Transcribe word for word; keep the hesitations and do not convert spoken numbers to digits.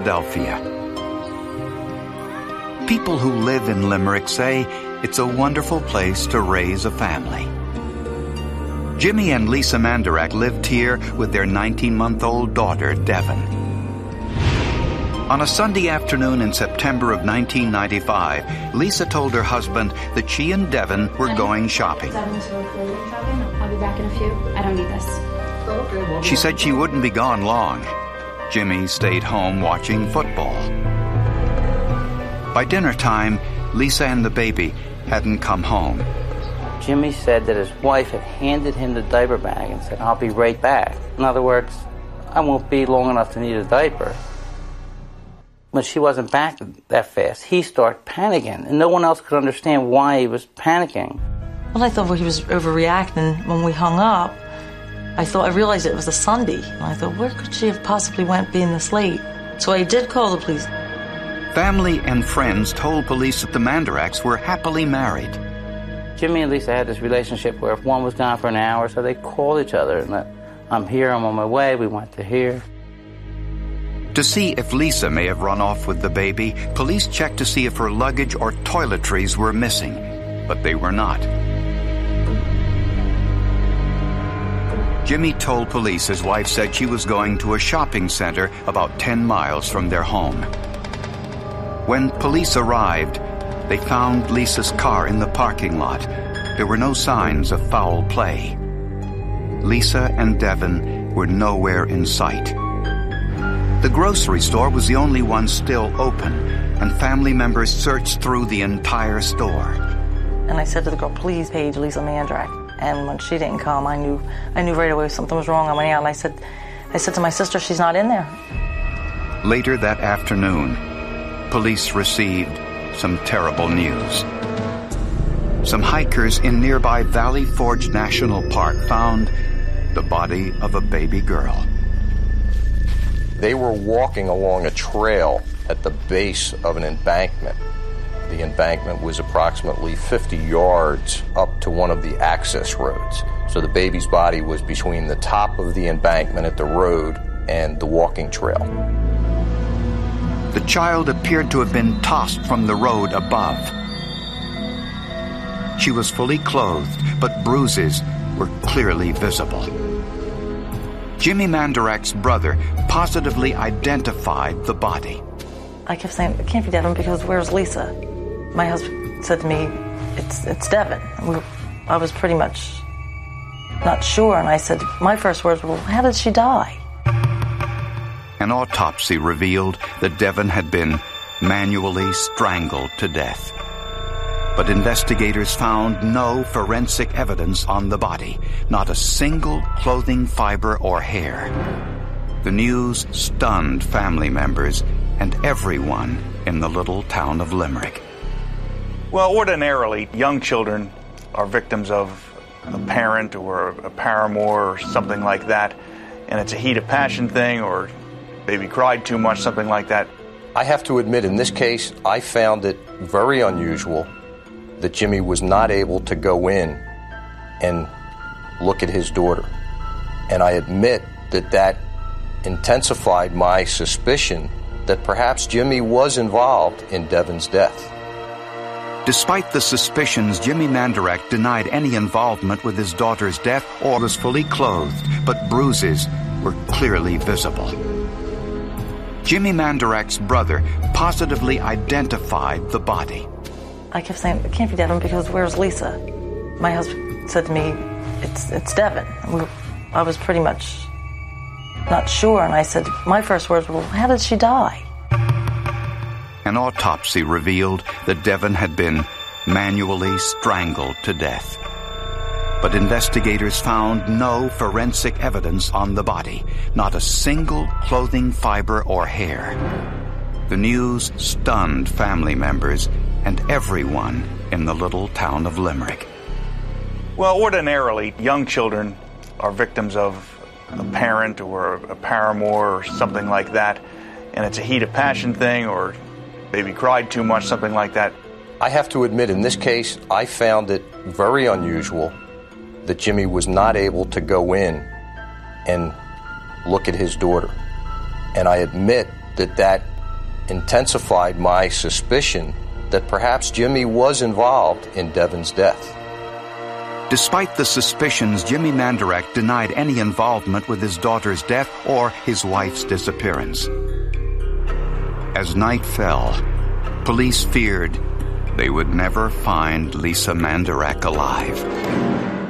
Philadelphia. People who live in Limerick say it's a wonderful place to raise a family. Jimmy and Lisa Mandurak lived here with their nineteen-month-old daughter, Devon. On a Sunday afternoon in September of nineteen ninety-five, Lisa told her husband that she and Devon were going shopping. I'll be back in a few. I don't need this. She said she wouldn't be gone long. Jimmy stayed home watching football. By dinner time, Lisa and the baby hadn't come home. Jimmy said that his wife had handed him the diaper bag and said, "I'll be right back." In other words, I won't be long enough to need a diaper. When she wasn't back that fast, he started panicking, and no one else could understand why he was panicking. Well, I thought he was overreacting. When we hung up, I thought, I realized it was a Sunday. And I thought, where could she have possibly went being this late? So I did call the police. Family and friends told police that the Manduraks were happily married. Jimmy and Lisa had this relationship where if one was gone for an hour, so they called each other and that, "I'm here, I'm on my way, we went to here." To see if Lisa may have run off with the baby, police checked to see if her luggage or toiletries were missing, but they were not. Jimmy told police his wife said she was going to a shopping center about ten miles from their home. When police arrived, they found Lisa's car in the parking lot. There were no signs of foul play. Lisa and Devon were nowhere in sight. The grocery store was the only one still open, and family members searched through the entire store. And I said to the girl, "Please page Lisa Mandurak." And when she didn't come, I knew I knew right away something was wrong. I went out and I said, I said to my sister, "She's not in there." Later that afternoon, police received some terrible news. Some hikers in nearby Valley Forge National Park found the body of a baby girl. They were walking along a trail at the base of an embankment. The embankment was approximately fifty yards up to one of the access roads. So the baby's body was between the top of the embankment at the road and the walking trail. The child appeared to have been tossed from the road above. She was fully clothed, but bruises were clearly visible. Jimmy Mandurak's brother positively identified the body. I kept saying, "It can't be Devon because where's Lisa?" My husband said to me, it's it's Devon. We, I was pretty much not sure, and I said, my first words were, "Well, how did she die?" An autopsy revealed that Devon had been manually strangled to death. But investigators found no forensic evidence on the body, not a single clothing fiber or hair. The news stunned family members and everyone in the little town of Limerick. Well, ordinarily, young children are victims of a parent or a paramour or something like that, and it's a heat of passion thing, or baby cried too much, something like that. I have to admit, in this case, I found it very unusual that Jimmy was not able to go in and look at his daughter. And I admit that that intensified my suspicion that perhaps Jimmy was involved in Devon's death. Despite the suspicions, Jimmy Mandurak denied any involvement with his daughter's death or was fully clothed, but bruises were clearly visible. Jimmy Mandurak's brother positively identified the body. I kept saying, "It can't be Devon because where's Lisa?" My husband said to me, it's it's Devon. We, I was pretty much not sure, and I said, my first words were, "Well, how did she die?" An autopsy revealed that Devon had been manually strangled to death. But investigators found no forensic evidence on the body, not a single clothing fiber or hair. The news stunned family members and everyone in the little town of Limerick. Well, ordinarily, young children are victims of a parent or a paramour or something like that, and it's a heat of passion thing, or baby cried too much, something like that. I have to admit, in this case, I found it very unusual that Jimmy was not able to go in and look at his daughter. And I admit that that intensified my suspicion that perhaps Jimmy was involved in Devon's death. Despite the suspicions, Jimmy Mandarek denied any involvement with his daughter's death or his wife's disappearance. As night fell, police feared they would never find Lisa Mandarek alive.